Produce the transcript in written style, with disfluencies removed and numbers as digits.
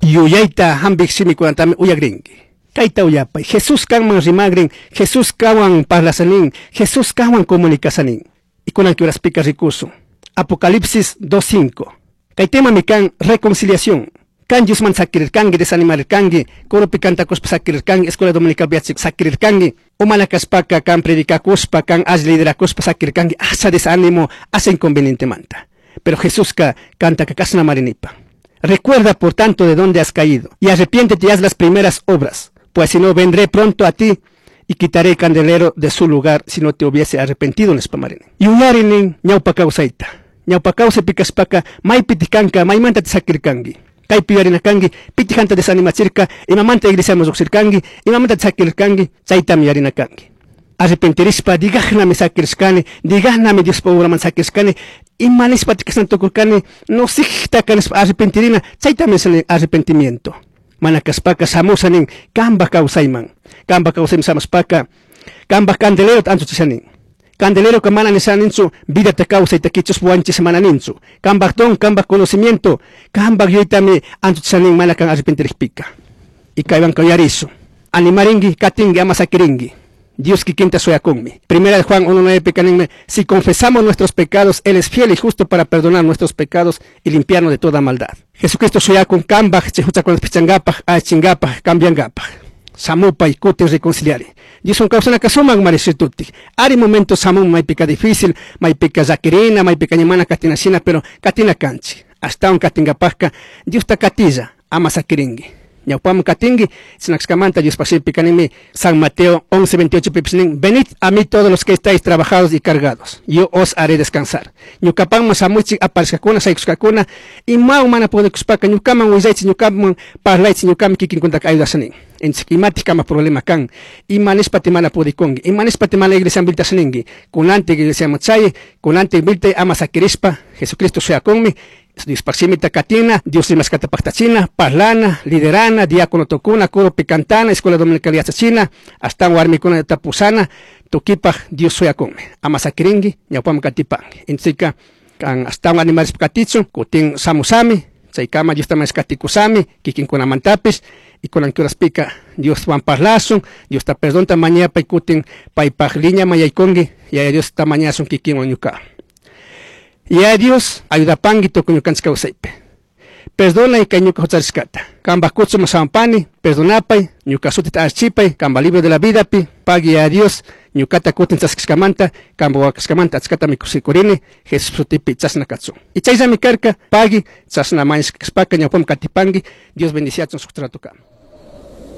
Yuyayta hambiximi kunantami uyagrinki. Kaita uyapay. Jesús kanman rimagrin, Jesús kawan parlasanin, Jesús kawan comunicasanin. Y kunan que horas pica recurso. Apocalipsis 2:5. Kaitema mi kan reconciliación. Kan Yusman sakirir kangi, desanimar kangi, koro pikanta kuspa sakirir kangi, escuela dominical biatsik sakirir kangi, umalacaspaka kan predica kuspa, kan as lidera kuspa sakirir kangi, asa desánimo, asa inconveniente manta. Pero Jesús canta que casna marinipa. Recuerda por tanto de dónde has caído, y arrepiéntete y haz las primeras obras, pues si no vendré pronto a ti, y quitaré el candelero de su lugar si no te hubiese arrepentido en espamarine. Y uyarinin ñaupakausaita. Ñaupakause picaspaka, may pitikanka, may manta te sakir kangi. Kay piwarina kangi, pitijanta desanimachirka, imamanta iglesia mosuksir kangi, imamanta te sakir kangi, chaita miyarina kangi. Arrepentirispa, digahnami sakirskani, digahnami Dios pobraman sakirskani, imanispa tikasantokurkani, no sikta kanispa arrepentirina, chaita mesane arrepentimiento. Manakaspaka samusanin, kamba kausaiman, kamba kausaim samaspaka, kamba candelero antuchisanin. Candelero que mana nesaninsu, vida te causa y te quichos buanches mananinsu. Kamba don, kamba conocimiento, kamba yoitami antuchisanin malakan arrepentirispica. Y kaiban kayarizo. Animaringi, katingi, amasakiringi. Dios que quinta soy conmi. Primera de Juan 1:9 pecanime. Si confesamos nuestros pecados, Él es fiel y justo para perdonar nuestros pecados y limpiarnos de toda maldad. Jesucristo soy con kambaj, chehucha con pichangapaj, achingapaj, cambiangapaj. Samupa y kute reconciliare. Dios un causa na kasuman marisituti. Ari momento samum mai pica difícil, mai pica zakirina, mai pica ñamana katinasina, pero katina canchi. Hasta un katingapajka, Dios ta katilla, ama zakiringi. Ñaupam katingi, sinaxcamanta Dios pacificanimi, San Mateo 11:28 pipsinin, venid a mí todos los que estáis trabajados y cargados, yo os haré descansar. Ñucapam masamuchi aparskakuna, saikuskakuna, y maumana puede kuspaka, ñucaman uizaichi, ñucaman parlaichi, ñucam kikin kuntak ayudasanin. En sikimati kama problema kan, imanes patimana pudikongi, imanes patimana iglesia bilta saningi, kunante iglesia machaye, kunante bilta amasakirispa, Jesucristo sea conmi, disparsimita katina, Dios limas katapactachina, parlana, liderana, diácono tokuna, coro picantana, escuela dominical china, hasta warmicuna de tapusana, tokipa, Dios sea conmi, amasakiringi, ñaupam katipangi, en sika, kan hasta un animales picaticho, kutin samusami, Saikama Dios también escatikusami, kikin con amantapis, y con anquioras pica, Dios van parlasun, Dios ta perdón tamaña paikutin, paipajliña mayaikongi, y a Dios tamaña son kikin onyuka. Y a Dios ayuda pangito con yukanska usaipe. Perdona y kanyuka hotzarskata. Kamba kutsu masampani, perdonapay, nyuka sutit archipay, kamba libro de la vida pi, pagi a Dios, nyukata kutin tsaskiskamanta, kamba wakaskamanta atskata mikusikurini, Jesús sutipi tsasnakatsu. Y chayza mi karka, pagi, tsasna mañas kispaka, nyapom katipangi, Dios bendicia su trato kam.